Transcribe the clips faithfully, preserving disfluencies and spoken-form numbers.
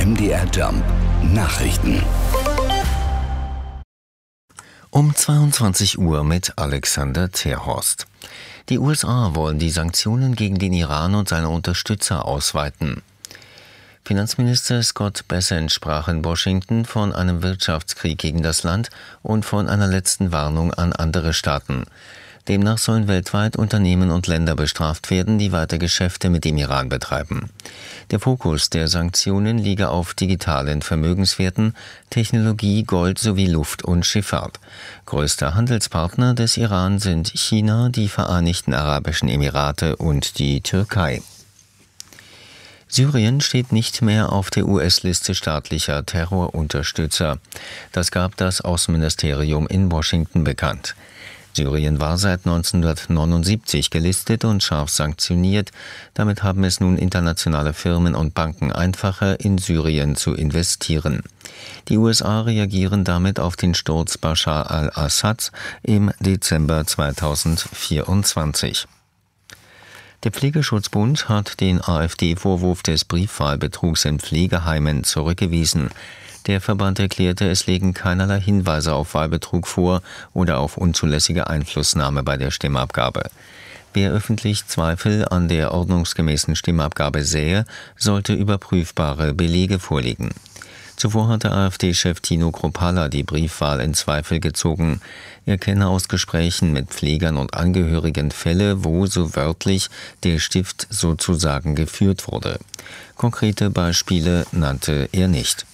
M D R Jump Nachrichten. Um zweiundzwanzig Uhr mit Alexander Terhorst. Die U S A wollen die Sanktionen gegen den Iran und seine Unterstützer ausweiten. Finanzminister Scott Bessent sprach in Washington von einem Wirtschaftskrieg gegen das Land und von einer letzten Warnung an andere Staaten. Demnach sollen weltweit Unternehmen und Länder bestraft werden, die weiter Geschäfte mit dem Iran betreiben. Der Fokus der Sanktionen liege auf digitalen Vermögenswerten, Technologie, Gold sowie Luft- und Schifffahrt. Größter Handelspartner des Iran sind China, die Vereinigten Arabischen Emirate und die Türkei. Syrien steht nicht mehr auf der U S-Liste staatlicher Terrorunterstützer. Das gab das Außenministerium in Washington bekannt. Syrien war seit neunzehnhundertneunundsiebzig gelistet und scharf sanktioniert. Damit haben es nun internationale Firmen und Banken einfacher, in Syrien zu investieren. Die U S A reagieren damit auf den Sturz Bashar al-Assads im Dezember zweitausendvierundzwanzig. Der Pflegeschutzbund hat den AfD-Vorwurf des Briefwahlbetrugs in Pflegeheimen zurückgewiesen. Der Verband erklärte, es legen keinerlei Hinweise auf Wahlbetrug vor oder auf unzulässige Einflussnahme bei der Stimmabgabe. Wer öffentlich Zweifel an der ordnungsgemäßen Stimmabgabe sähe, sollte überprüfbare Belege vorlegen. Zuvor hatte AfD-Chef Tino Kruppalla die Briefwahl in Zweifel gezogen. Er kenne aus Gesprächen mit Pflegern und Angehörigen Fälle, wo so wörtlich der Stift sozusagen geführt wurde. Konkrete Beispiele nannte er nicht.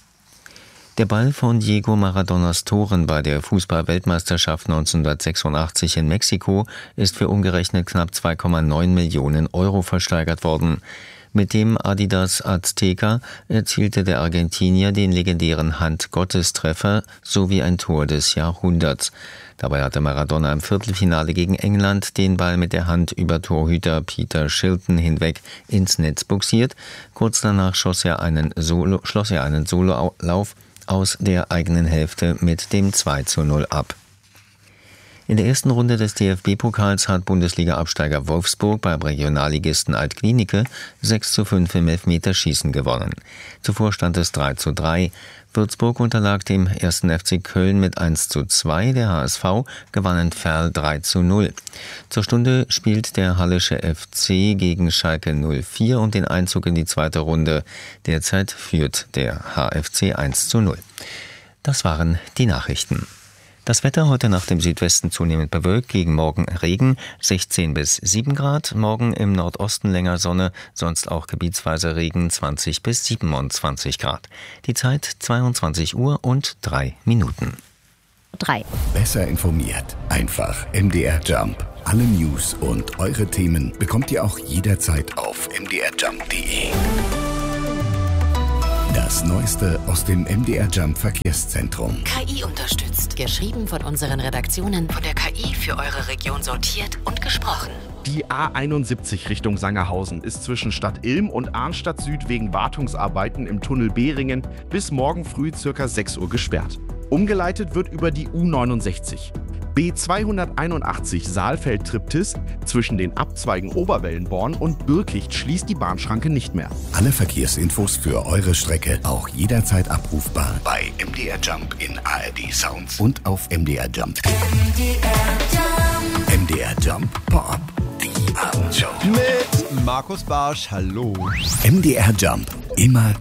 Der Ball von Diego Maradonas Toren bei der Fußball-Weltmeisterschaft neunzehnhundertsechsundachtzig in Mexiko ist für umgerechnet knapp zwei Komma neun Millionen Euro versteigert worden. Mit dem Adidas Azteca erzielte der Argentinier den legendären Hand-Gottes-Treffer sowie ein Tor des Jahrhunderts. Dabei hatte Maradona im Viertelfinale gegen England den Ball mit der Hand über Torhüter Peter Shilton hinweg ins Netz buxiert. Kurz danach schoss er einen Solo, schloss er einen Sololauf aus der eigenen Hälfte mit dem zwei zu null ab. In der ersten Runde des D F B-Pokals hat Bundesliga-Absteiger Wolfsburg beim Regionalligisten Alt-Glienicke sechs zu fünf im Elfmeterschießen gewonnen. Zuvor stand es drei zu drei. Würzburg unterlag dem ersten F C Köln mit eins zu zwei. Der H S V gewann in Verl drei zu null. Zur Stunde spielt der Hallische F C gegen Schalke null vier und den Einzug in die zweite Runde. Derzeit führt der H F C eins zu null. Das waren die Nachrichten. Das Wetter heute nach dem Südwesten zunehmend bewölkt, gegen Morgen Regen, sechzehn bis sieben Grad, morgen im Nordosten länger Sonne, sonst auch gebietsweise Regen, zwanzig bis siebenundzwanzig Grad. Die Zeit zweiundzwanzig Uhr und drei Minuten. drei. Besser informiert. Einfach M D R Jump. Alle News und eure Themen bekommt ihr auch jederzeit auf m d r jump punkt d e. Das Neueste aus dem M D R Jump Verkehrszentrum. K I unterstützt. Geschrieben von unseren Redaktionen, von der K I für eure Region sortiert und gesprochen. Die A einundsiebzig Richtung Sangerhausen ist zwischen Stadt Ilm und Arnstadt Süd wegen Wartungsarbeiten im Tunnel Behringen bis morgen früh ca. sechs Uhr gesperrt. Umgeleitet wird über die U neunundsechzig. B zweihunderteinundachtzig Saalfeld-Triptis zwischen den Abzweigen Oberwellenborn und Birkicht schließt die Bahnschranke nicht mehr. Alle Verkehrsinfos für eure Strecke auch jederzeit abrufbar bei M D R Jump in A R D Sounds und auf M D R Jump. M D R Jump. M D R Jump Pop. Die Abendshow. Mit Markus Barsch, hallo. M D R Jump. Immer